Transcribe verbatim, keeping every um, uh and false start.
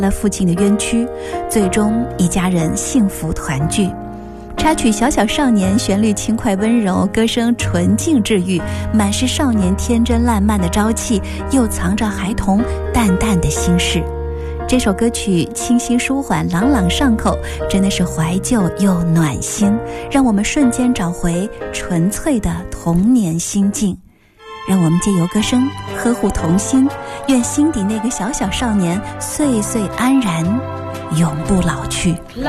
了父亲的冤屈，最终一家人幸福团聚。插曲《小小少年》旋律轻快温柔，歌声纯净治愈，满是少年天真烂漫的朝气，又藏着孩童淡淡的心事。这首歌曲清新舒缓，朗朗上口，真的是怀旧又暖心，让我们瞬间找回纯粹的童年心境。让我们借由歌声呵护童心，愿心底那个小小少年岁岁安然，永不老去。